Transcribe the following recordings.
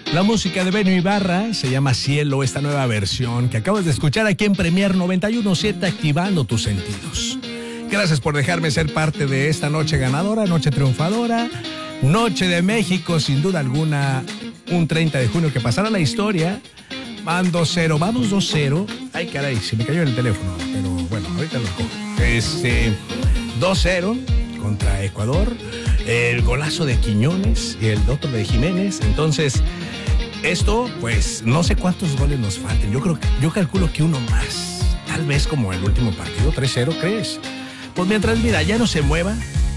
La música de Benny Ibarra se llama Cielo, esta nueva versión que acabas de escuchar aquí en Premier 91.7, activando tus sentidos. Gracias por dejarme ser parte de esta noche ganadora, noche triunfadora, noche de México, sin duda alguna, un 30 de junio que pasará la historia. Van 2-0, vamos 2-0. Ay, caray, se me cayó el teléfono, pero bueno, ahorita lo cojo. 2-0 contra Ecuador, el golazo de Quiñones y el otro de Jiménez. Entonces, esto, pues, no sé cuántos goles nos falten. Yo calculo que uno más, tal vez como el último partido, 3-0, ¿crees? Pues mientras, mira, ya no se mueva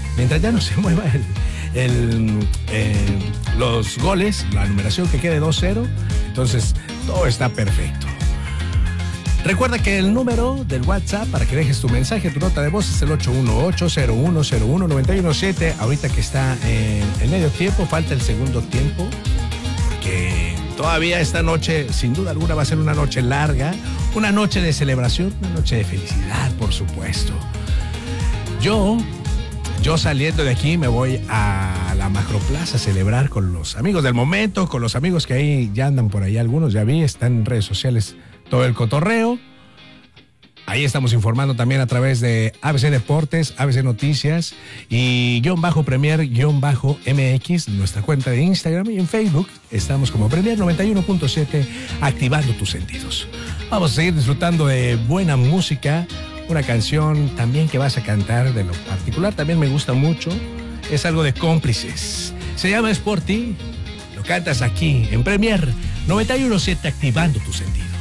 los goles, la numeración que quede 2-0, entonces todo está perfecto. Recuerda que el número del WhatsApp para que dejes tu mensaje, tu nota de voz es el 818-0101-917. Ahorita que está en medio tiempo, falta el segundo tiempo, porque todavía esta noche, sin duda alguna, va a ser una noche larga, una noche de celebración, una noche de felicidad, por supuesto. Yo saliendo de aquí me voy a la Macroplaza a celebrar con los amigos del momento, con los amigos que ahí ya andan por ahí, algunos ya vi, están en redes sociales todo el cotorreo. Ahí estamos informando también a través de ABC Deportes, ABC Noticias y _Premier_MX, nuestra cuenta de Instagram, y en Facebook estamos como Premier 91.7, activando tus sentidos. Vamos a seguir disfrutando de buena música. Una canción también que vas a cantar, de lo particular también me gusta mucho, es algo de Cómplices. Se llama Es por ti, lo cantas aquí en Premier 91.7, activando tus sentidos.